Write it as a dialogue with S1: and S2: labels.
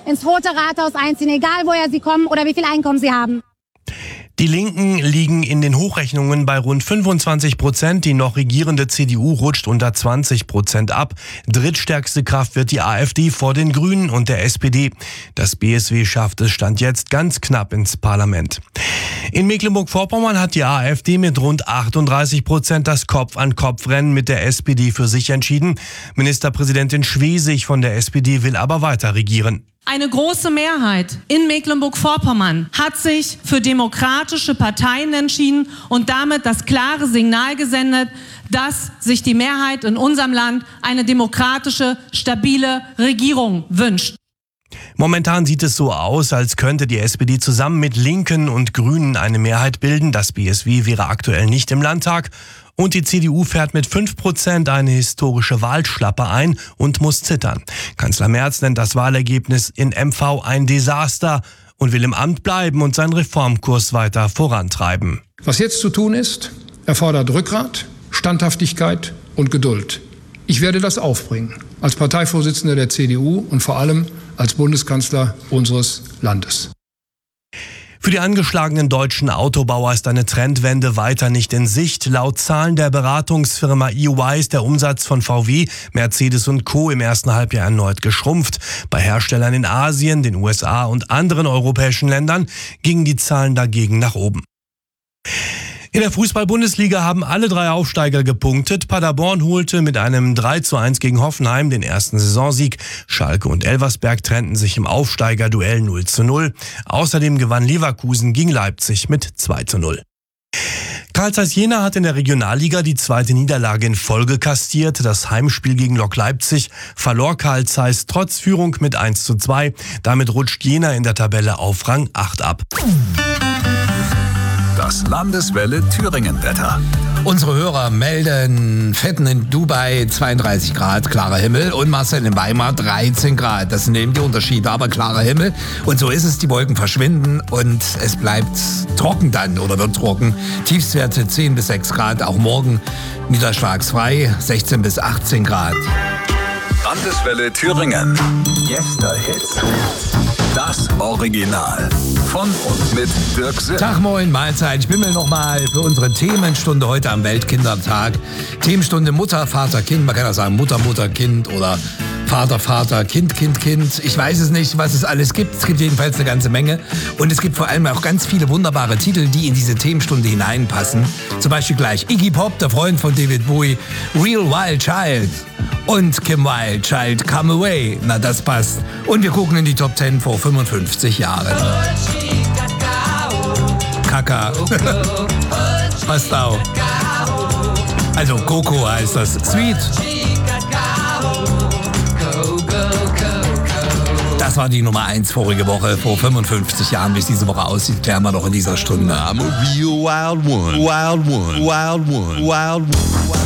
S1: ins Rote Rathaus einziehen, egal woher sie kommen oder wie viel Einkommen sie haben.
S2: Die Linken liegen in den Hochrechnungen bei rund 25%. Die noch regierende CDU rutscht unter 20% ab. Drittstärkste Kraft wird die AfD vor den Grünen und der SPD. Das BSW schafft es Stand jetzt ganz knapp ins Parlament. In Mecklenburg-Vorpommern hat die AfD mit rund 38% das Kopf-an-Kopf-Rennen mit der SPD für sich entschieden. Ministerpräsidentin Schwesig von der SPD will aber weiter regieren.
S3: Eine große Mehrheit in Mecklenburg-Vorpommern hat sich für demokratische Parteien entschieden und damit das klare Signal gesendet, dass sich die Mehrheit in unserem Land eine demokratische, stabile Regierung wünscht.
S2: Momentan sieht es so aus, als könnte die SPD zusammen mit Linken und Grünen eine Mehrheit bilden. Das BSW wäre aktuell nicht im Landtag. Und die CDU fährt mit 5% eine historische Wahlschlappe ein und muss zittern. Kanzler Merz nennt das Wahlergebnis in MV ein Desaster und will im Amt bleiben und seinen Reformkurs weiter vorantreiben.
S4: Was jetzt zu tun ist, erfordert Rückgrat, Standhaftigkeit und Geduld. Ich werde das aufbringen, als Parteivorsitzender der CDU und vor allem als Bundeskanzler unseres Landes.
S2: Für die angeschlagenen deutschen Autobauer ist eine Trendwende weiter nicht in Sicht. Laut Zahlen der Beratungsfirma EY ist der Umsatz von VW, Mercedes und Co. im ersten Halbjahr erneut geschrumpft. Bei Herstellern in Asien, den USA und anderen europäischen Ländern gingen die Zahlen dagegen nach oben. In der Fußball-Bundesliga haben alle 3 Aufsteiger gepunktet. Paderborn holte mit einem 3:1 gegen Hoffenheim den ersten Saisonsieg. Schalke und Elversberg trennten sich im Aufsteigerduell 0:0. Außerdem gewann Leverkusen gegen Leipzig mit 2:0. Carl Zeiss Jena hat in der Regionalliga die 2. Niederlage in Folge kassiert. Das Heimspiel gegen Lok Leipzig verlor Carl Zeiss trotz Führung mit 1:2. Damit rutscht Jena in der Tabelle auf Rang 8 ab.
S5: Das Landeswelle Thüringen-Wetter.
S6: Unsere Hörer melden Fetten in Dubai 32 Grad, klarer Himmel, und Marcel in Weimar 13 Grad. Das sind eben die Unterschiede, aber klarer Himmel. Und so ist es, die Wolken verschwinden und es bleibt trocken dann oder wird trocken. Tiefstwerte 10 bis 6 Grad, auch morgen niederschlagsfrei 16 bis 18 Grad.
S5: Landeswelle Thüringen. Gäste-Hits. Das Original. Von und mit Dirk Sipp.
S6: Tag, moin, Mahlzeit. Ich bimmel nochmal für unsere Themenstunde heute am Weltkindertag. Themenstunde Mutter, Vater, Kind. Man kann auch sagen Mutter, Mutter, Kind oder Vater, Vater, Kind, Kind, Kind. Ich weiß es nicht, was es alles gibt. Es gibt jedenfalls eine ganze Menge. Und es gibt vor allem auch ganz viele wunderbare Titel, die in diese Themenstunde hineinpassen. Zum Beispiel gleich Iggy Pop, der Freund von David Bowie, Real Wild Child und Kim Wilde, Child Come Away. Na, das passt. Und wir gucken in die Top 10 vor 55 Jahren. Kaka. Passt auch. Also Coco heißt das. Sweet. Das war die Nummer 1 vorige Woche, vor 55 Jahren. Wie es diese Woche aussieht, klären wir doch in dieser Stunde.
S7: I'm a real wild one, wild one, wild one, wild one.